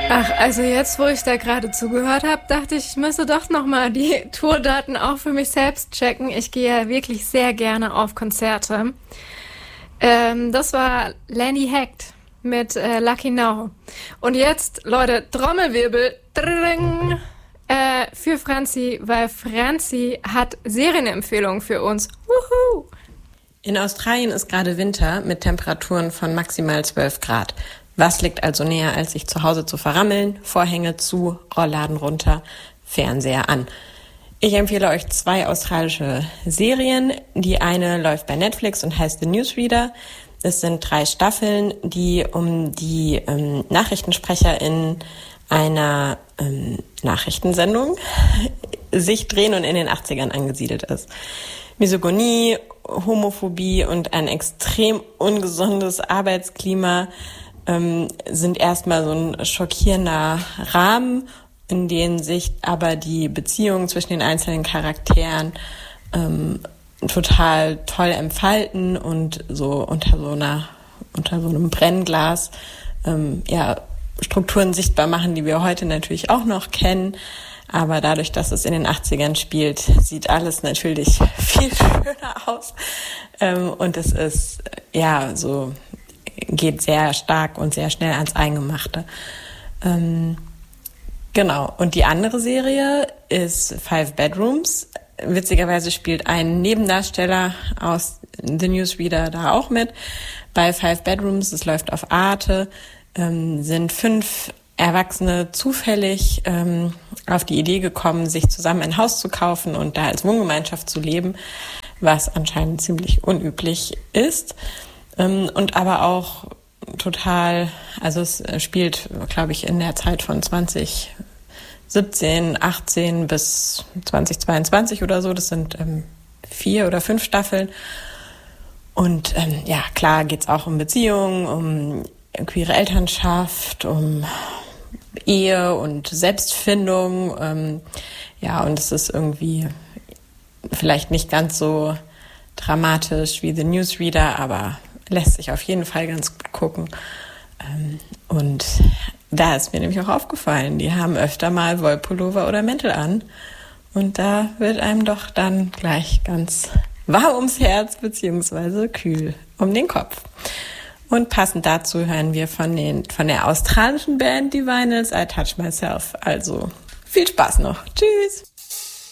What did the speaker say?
Ach, also jetzt, wo ich da gerade zugehört habe, dachte ich, ich müsste doch nochmal die Tourdaten auch für mich selbst checken. Ich gehe ja wirklich sehr gerne auf Konzerte. Das war Lenny Heckt mit Lucky Now. Und jetzt, Leute, Trommelwirbel für Franzi, weil Franzi hat Serienempfehlungen für uns. Wuhu! In Australien ist gerade Winter mit Temperaturen von maximal 12 Grad. Was liegt also näher, als sich zu Hause zu verrammeln? Vorhänge zu, Rollladen runter, Fernseher an. Ich empfehle euch 2 australische Serien. Die eine läuft bei Netflix und heißt The Newsreader. Es sind 3 Staffeln, die um die NachrichtensprecherInnen einer Nachrichtensendung sich drehen und in den 80ern angesiedelt ist. Misogynie, Homophobie und ein extrem ungesundes Arbeitsklima sind erstmal so ein schockierender Rahmen, in dem sich aber die Beziehungen zwischen den einzelnen Charakteren total toll entfalten und so unter so einem Brennglas Strukturen sichtbar machen, die wir heute natürlich auch noch kennen. Aber dadurch, dass es in den 80ern spielt, sieht alles natürlich viel schöner aus. Und es ist, geht sehr stark und sehr schnell ans Eingemachte. Genau. Und die andere Serie ist 5 Bedrooms. Witzigerweise spielt ein Nebendarsteller aus The Newsreader da auch mit. Bei 5 Bedrooms, es läuft auf Arte, sind 5 Erwachsene zufällig auf die Idee gekommen, sich zusammen ein Haus zu kaufen und da als Wohngemeinschaft zu leben, was anscheinend ziemlich unüblich ist. Und aber auch total, also es spielt, glaube ich, in der Zeit von 2017, 18 bis 2022 oder so. Das sind 4 oder 5 Staffeln. Und klar geht's auch um Beziehungen, um queere Elternschaft, um Ehe und Selbstfindung. Und es ist irgendwie vielleicht nicht ganz so dramatisch wie The Newsreader, aber lässt sich auf jeden Fall ganz gut gucken. Und da ist mir nämlich auch aufgefallen, die haben öfter mal Wollpullover oder Mäntel an. Und da wird einem doch dann gleich ganz warm ums Herz beziehungsweise kühl um den Kopf. Und passend dazu hören wir von der australischen Band Die Vinyls, I Touch Myself. Also viel Spaß noch. Tschüss!